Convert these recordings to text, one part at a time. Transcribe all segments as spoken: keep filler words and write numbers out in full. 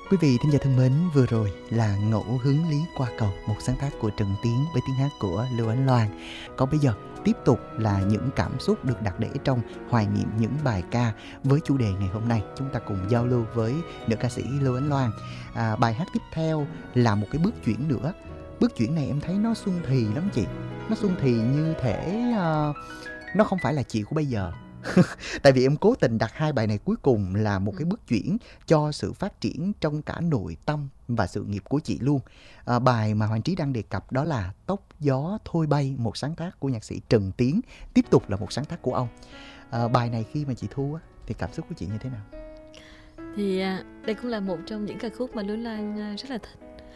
Quý vị thính giả thân mến, vừa rồi là Ngẫu Hứng Lý Qua Cầu, một sáng tác của Trần Tiến với tiếng hát của Lưu Ánh Loan. Còn bây giờ tiếp tục là những cảm xúc được đặt để trong hoài niệm những bài ca. Với chủ đề ngày hôm nay, chúng ta cùng giao lưu với nữ ca sĩ Lưu Ánh Loan. À, bài hát tiếp theo là một cái bước chuyển nữa. Bước chuyển này em thấy nó xuân thì lắm chị. Nó xuân thì như thể uh, nó không phải là chị của bây giờ. Tại vì em cố tình đặt hai bài này cuối cùng là một cái bước chuyển cho sự phát triển trong cả nội tâm và sự nghiệp của chị luôn. À, bài mà Hoàng Trí đang đề cập đó là Tóc Gió Thôi Bay, một sáng tác của nhạc sĩ Trần Tiến, tiếp tục là một sáng tác của ông. À, bài này khi mà chị thu á, thì cảm xúc của chị như thế nào? Thì đây cũng là một trong những ca khúc mà Lưu Loan rất là thích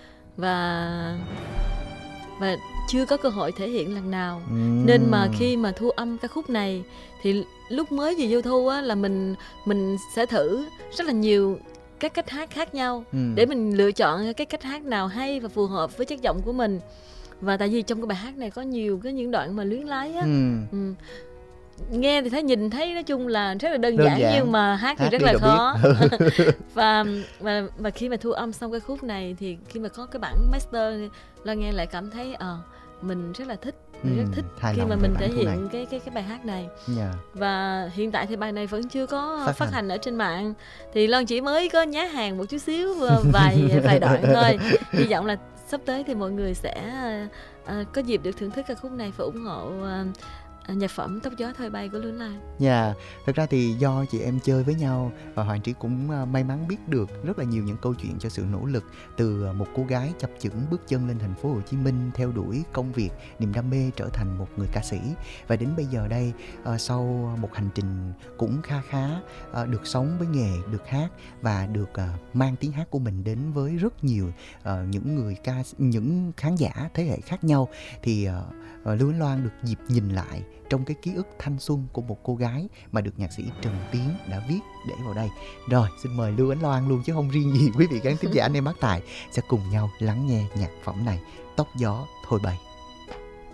và và chưa có cơ hội thể hiện lần nào, uhm. nên mà khi mà thu âm ca khúc này thì lúc mới vừa vô thu á là mình mình sẽ thử rất là nhiều các cách hát khác nhau, uhm. để mình lựa chọn cái cách hát nào hay và phù hợp với chất giọng của mình. Và tại vì trong cái bài hát này có nhiều cái những đoạn mà luyến lái á, uhm. uhm. nghe thì thấy nhìn thấy nói chung là rất là đơn, đơn giản, giản nhưng mà hát, hát thì rất là khó. và, và và khi mà thu âm xong cái khúc này thì khi mà có cái bản master là nghe lại cảm thấy ờ uh, mình rất là thích, mình ừ, rất thích khi mà mình thể hiện cái cái cái bài hát này. Yeah. Và hiện tại thì bài này vẫn chưa có phát, phát hành. hành ở trên mạng, thì Loan chỉ mới có nhá hàng một chút xíu vài vài đoạn thôi. Hy vọng là sắp tới thì mọi người sẽ uh, có dịp được thưởng thức ca khúc này và ủng hộ uh, nhạc phẩm Tóc Gió Thôi Bay của Lưu Loan. Dạ, yeah. Thực ra thì do chị em chơi với nhau và Hoàng Trí cũng may mắn biết được rất là nhiều những câu chuyện cho sự nỗ lực từ một cô gái chập chững bước chân lên thành phố Hồ Chí Minh, theo đuổi công việc, niềm đam mê, trở thành một người ca sĩ. Và đến bây giờ đây, uh, sau một hành trình cũng kha khá, uh, được sống với nghề, được hát và được uh, mang tiếng hát của mình đến với rất nhiều uh, những người ca, những khán giả thế hệ khác nhau, thì uh, Lưu Ánh Loan được dịp nhìn lại trong cái ký ức thanh xuân của một cô gái mà được nhạc sĩ Trần Tiến đã viết để vào đây. Rồi, xin mời Lưu Ánh Loan luôn chứ không riêng gì quý vị khán thính giả anh em bác tài sẽ cùng nhau lắng nghe nhạc phẩm này, Tóc Gió Thôi Bay.